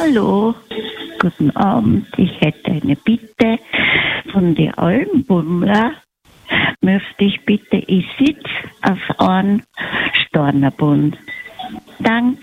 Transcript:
Hallo, guten Abend. Ich hätte eine Bitte von den Almbummler. Möchte ich bitte, ich sitze auf einem Stornerbund. Danke.